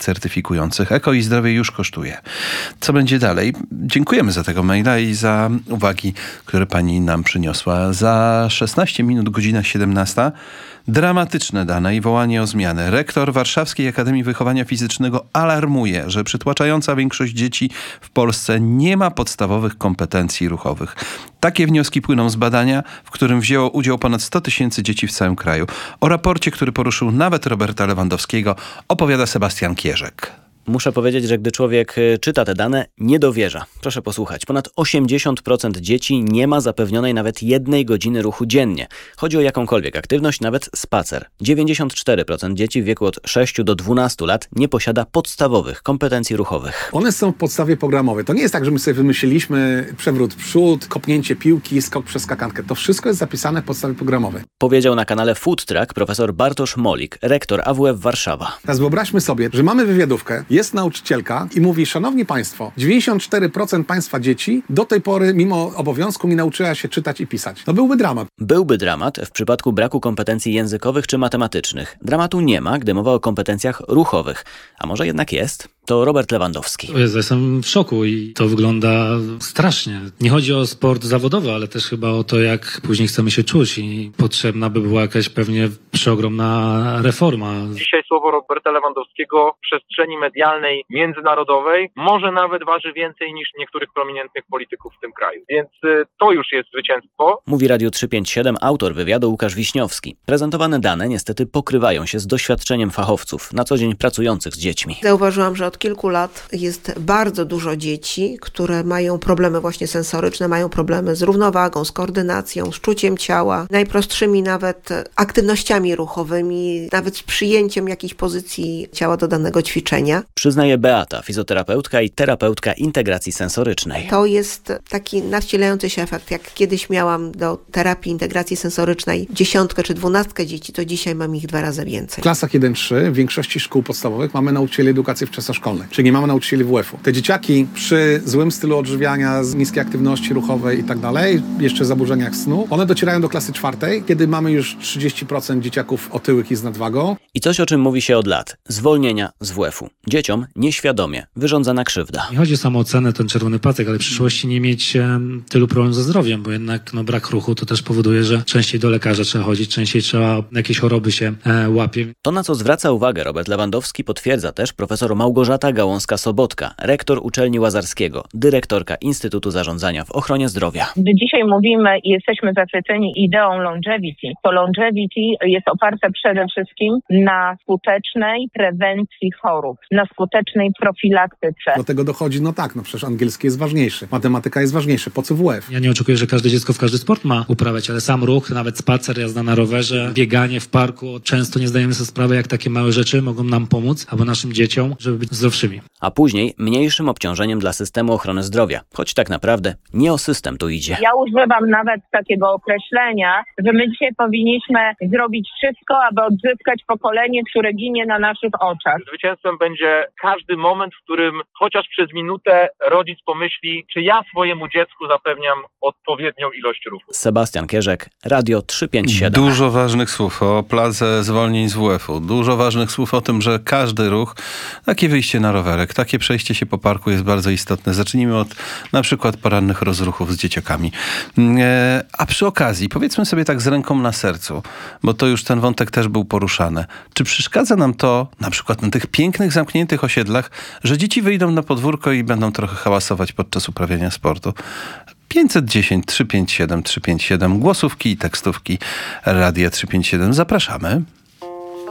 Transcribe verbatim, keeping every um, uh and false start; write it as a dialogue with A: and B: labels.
A: certyfikujących. Eko i zdrowie już kosztuje. Co będzie dalej? Dziękujemy za tego maila i za uwagi, które pani nam przyniosła. Za szesnaście minut, godzina siedemnasta. Dramatyczne dane i wołanie o zmianę. Rektor Warszawskiej Akademii Wychowania Fizycznego alarmuje, że przytłaczająca większość dzieci w Polsce nie ma podstawowych kompetencji ruchowych. Takie wnioski płyną z badania, w którym wzięło udział ponad sto tysięcy dzieci w całym kraju. O raporcie, który poruszył nawet Roberta Lewandowskiego, opowiada Sebastian Kierzek.
B: Muszę powiedzieć, że gdy człowiek czyta te dane, nie dowierza. Proszę posłuchać. Ponad osiemdziesiąt procent dzieci nie ma zapewnionej nawet jednej godziny ruchu dziennie. Chodzi o jakąkolwiek aktywność, nawet spacer. dziewięćdziesiąt cztery procent dzieci w wieku od sześciu do dwunastu lat nie posiada podstawowych kompetencji ruchowych.
C: One są w podstawie programowej. To nie jest tak, że my sobie wymyśliliśmy przewrót w przód, kopnięcie piłki, skok przez skakankę. To wszystko jest zapisane w podstawie programowej.
B: Powiedział na kanale Food Truck profesor Bartosz Molik, rektor A W F Warszawa.
C: Teraz wyobraźmy sobie, że mamy wywiadówkę, jest nauczycielka i mówi: szanowni państwo, dziewięćdziesiąt cztery procent państwa dzieci do tej pory mimo obowiązku nie nauczyła się czytać i pisać. No byłby dramat.
B: Byłby dramat w przypadku braku kompetencji językowych czy matematycznych. Dramatu nie ma, gdy mowa o kompetencjach ruchowych. A może jednak jest? To Robert Lewandowski.
D: Jezu, jestem w szoku i to wygląda strasznie. Nie chodzi o sport zawodowy, ale też chyba o to, jak później chcemy się czuć i potrzebna by była jakaś pewnie przeogromna reforma.
E: Dzisiaj słowo Roberta Lewandowskiego w przestrzeni medialnej międzynarodowej może nawet waży więcej niż niektórych prominentnych polityków w tym kraju. Więc y, to już jest zwycięstwo.
B: Mówi Radiu trzysta pięćdziesiąt siedem autor wywiadu Łukasz Wiśniowski. Prezentowane dane niestety pokrywają się z doświadczeniem fachowców na co dzień pracujących z dziećmi.
F: Zauważyłam, że od kilku lat jest bardzo dużo dzieci, które mają problemy właśnie sensoryczne, mają problemy z równowagą, z koordynacją, z czuciem ciała, najprostszymi nawet aktywnościami ruchowymi, nawet z przyjęciem jakiejś pozycji ciała do danego ćwiczenia.
B: Przyznaje Beata, fizjoterapeutka i terapeutka integracji sensorycznej.
F: To jest taki nawcielający się efekt. Jak kiedyś miałam do terapii integracji sensorycznej dziesiątkę czy dwunastkę dzieci, to dzisiaj mam ich dwa razy więcej.
C: W klasach jeden trzy w większości szkół podstawowych mamy nauczycieli edukacji wczesnoszkolnej, czyli nie mamy nauczycieli W F-u. Te dzieciaki przy złym stylu odżywiania, z niskiej aktywności ruchowej i tak dalej, jeszcze zaburzeniach snu, one docierają do klasy czwartej, kiedy mamy już trzydzieści procent dzieciaków otyłych i z nadwagą.
B: I coś, o czym mówi się od lat. Zwolnienia z W F-u. Dzieciom nieświadomie wyrządzana krzywda.
D: Nie chodzi o samoocenę, ten czerwony pasek, ale w przyszłości nie mieć um, tylu problemów ze zdrowiem, bo jednak no, brak ruchu to też powoduje, że częściej do lekarza trzeba chodzić, częściej trzeba jakieś choroby się e, łapie.
B: To, na co zwraca uwagę Robert Lewandowski, potwierdza też profesor Małgorzata Gałązka-Sobotka, rektor Uczelni Łazarskiego, dyrektorka Instytutu Zarządzania w Ochronie Zdrowia.
G: Gdy dzisiaj mówimy i jesteśmy zachwyceni ideą longevity, to longevity jest oparte przede wszystkim na skutecznej prewencji chorób, na skutecznej profilaktyce.
C: Do tego dochodzi, no tak, no przecież angielski jest ważniejszy, matematyka jest ważniejsza, po co W F?
D: Ja nie oczekuję, że każde dziecko w każdy sport ma uprawiać, ale sam ruch, nawet spacer, jazda na rowerze, bieganie w parku, często nie zdajemy sobie sprawy, jak takie małe rzeczy mogą nam pomóc, albo naszym dzieciom, żeby być zdrowszymi.
B: A później mniejszym obciążeniem dla systemu ochrony zdrowia, choć tak naprawdę nie o system tu idzie.
G: Ja używam nawet takiego określenia, że my dzisiaj powinniśmy zrobić wszystko, aby odzyskać pokolenie, które ginie na naszych oczach.
E: Zwycięstwem będzie każdy moment, w którym chociaż przez minutę rodzic pomyśli, czy ja swojemu dziecku zapewniam odpowiednią ilość ruchu.
B: Sebastian Kierzek, Radio trzysta pięćdziesiąt siedem.
A: Dużo ważnych słów o pladze zwolnień z W F-u. Dużo ważnych słów o tym, że każdy ruch, takie wyjście na rowerek, takie przejście się po parku jest bardzo istotne. Zacznijmy od na przykład porannych rozruchów z dzieciakami. E, a przy okazji, powiedzmy sobie tak z ręką na sercu, bo to już ten wątek też był poruszany. Czy przeszkadza nam to, na przykład na tych pięknych, zamkniętych osiedlach, że dzieci wyjdą na podwórko i będą trochę hałasować podczas uprawiania sportu? pięćset dziesięć trzysta pięćdziesiąt siedem trzysta pięćdziesiąt siedem, głosówki i tekstówki Radia trzysta pięćdziesiąt siedem. Zapraszamy.